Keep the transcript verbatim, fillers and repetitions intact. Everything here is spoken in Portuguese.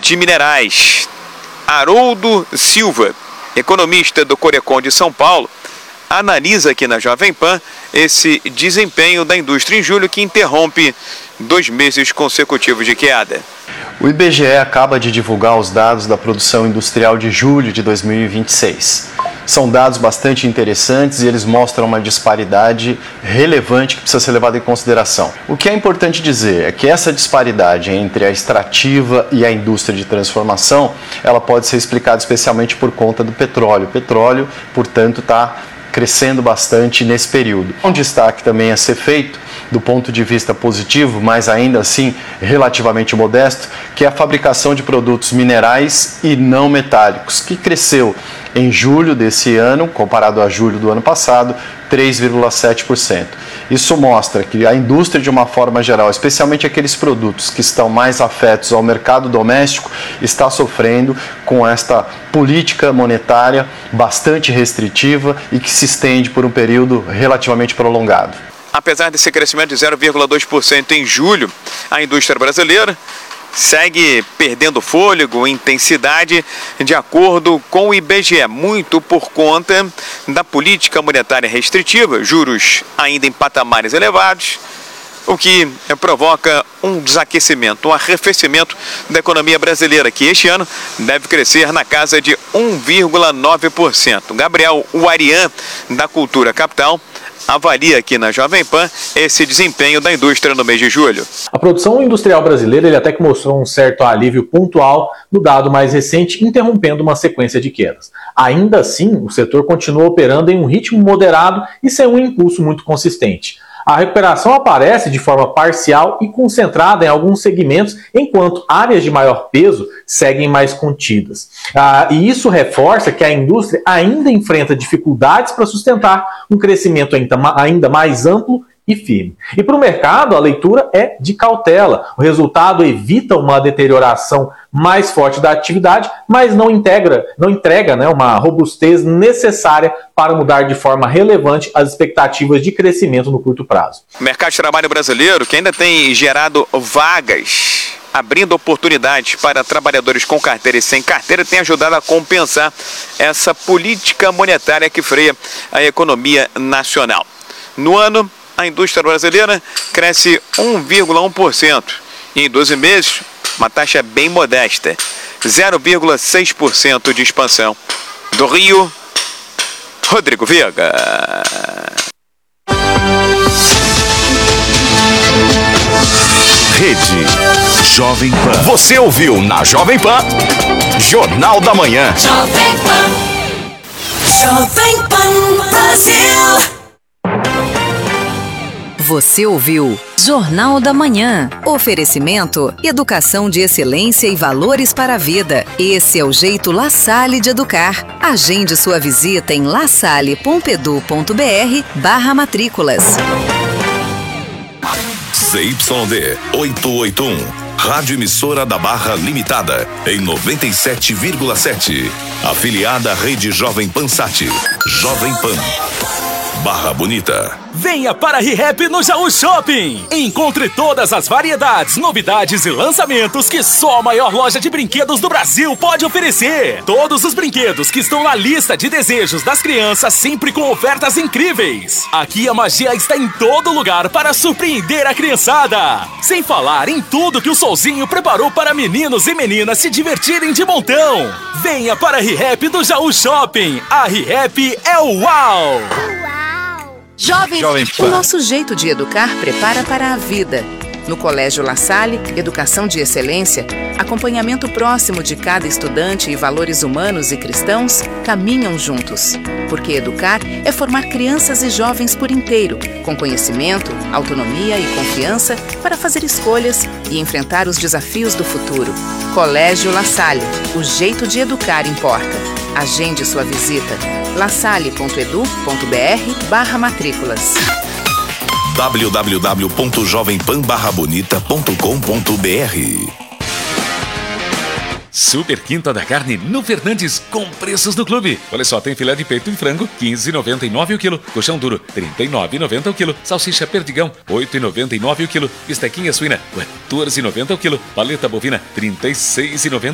de Minerais. Haroldo Silva, economista do Corecon de São Paulo, analisa aqui na Jovem Pan esse desempenho da indústria em julho, que interrompe dois meses consecutivos de queda. O I B G E acaba de divulgar os dados da produção industrial de julho de dois mil e vinte e seis. São dados bastante interessantes e eles mostram uma disparidade relevante que precisa ser levada em consideração. O que é importante dizer é que essa disparidade entre a extrativa e a indústria de transformação, ela pode ser explicada especialmente por conta do petróleo. O petróleo, portanto, está crescendo bastante nesse período. Um destaque também a ser feito, do ponto de vista positivo, mas ainda assim relativamente modesto, que é a fabricação de produtos minerais e não metálicos, que cresceu em julho desse ano, comparado a julho do ano passado, três vírgula sete por cento. Isso mostra que a indústria, de uma forma geral, especialmente aqueles produtos que estão mais afetos ao mercado doméstico, está sofrendo com esta política monetária bastante restritiva e que se estende por um período relativamente prolongado. Apesar desse crescimento de zero vírgula dois por cento em julho, a indústria brasileira segue perdendo fôlego e intensidade, de acordo com o I B G E, muito por conta da política monetária restritiva, juros ainda em patamares elevados, o que provoca um desaquecimento, um arrefecimento da economia brasileira, que este ano deve crescer na casa de um vírgula nove por cento. Gabriel Uarian, da Cultura Capital, avalia aqui na Jovem Pan esse desempenho da indústria no mês de julho. A produção industrial brasileira ele até que mostrou um certo alívio pontual no dado mais recente, interrompendo uma sequência de quedas. Ainda assim, o setor continua operando em um ritmo moderado e sem um impulso muito consistente. A recuperação aparece de forma parcial e concentrada em alguns segmentos, enquanto áreas de maior peso seguem mais contidas. Ah, e isso reforça que a indústria ainda enfrenta dificuldades para sustentar um crescimento ainda, ainda mais amplo e firme. E para o mercado, a leitura é de cautela. O resultado evita uma deterioração mais forte da atividade, mas não integra, não entrega né, uma robustez necessária para mudar de forma relevante as expectativas de crescimento no curto prazo. O mercado de trabalho brasileiro, que ainda tem gerado vagas, abrindo oportunidades para trabalhadores com carteira e sem carteira, tem ajudado a compensar essa política monetária que freia a economia nacional. No ano, a indústria brasileira cresce um vírgula um por cento e em doze meses, uma taxa bem modesta, zero vírgula seis por cento de expansão. Do Rio, Rodrigo Viega. Rede Jovem Pan. Você ouviu na Jovem Pan, Jornal da Manhã. Jovem Pan. Jovem Pan Brasil. Você ouviu Jornal da Manhã. Oferecimento, educação de excelência e valores para a vida. Esse é o jeito La Salle de educar. Agende sua visita em lasalle ponto edu ponto br barra matrículas. C Y D oitocentos e oitenta e um, Rádio Emissora da Barra Limitada, em noventa e sete vírgula sete. Afiliada à Rede Jovem Pan Sat. Jovem Pan. Barra Bonita. Venha para a ReHap no Jaú Shopping. Encontre todas as variedades, novidades e lançamentos que só a maior loja de brinquedos do Brasil pode oferecer. Todos os brinquedos que estão na lista de desejos das crianças, sempre com ofertas incríveis. Aqui a magia está em todo lugar para surpreender a criançada. Sem falar em tudo que o Solzinho preparou para meninos e meninas se divertirem de montão. Venha para a ReHap do Jaú Shopping. A ReHap é o uau! Jovem, Jovem Pan. O nosso jeito de educar prepara para a vida. No Colégio La Salle, educação de excelência, acompanhamento próximo de cada estudante e valores humanos e cristãos caminham juntos. Porque educar é formar crianças e jovens por inteiro, com conhecimento, autonomia e confiança para fazer escolhas e enfrentar os desafios do futuro. Colégio La Salle, o jeito de educar importa. Agende sua visita. lasalle ponto edu ponto br barra matrículas. w w w ponto jovem pan barra bonita ponto com ponto b r. Super Quinta da Carne no Fernandes, com preços do clube. Olha só, tem filé de peito e frango, quinze reais e noventa e nove centavos o quilo. Colchão duro, trinta e nove reais e noventa centavos o quilo. Salsicha perdigão, oito reais e noventa e nove centavos o quilo. Bistequinha suína, quatorze reais e noventa centavos o quilo. Paleta bovina, trinta e seis reais e noventa centavos.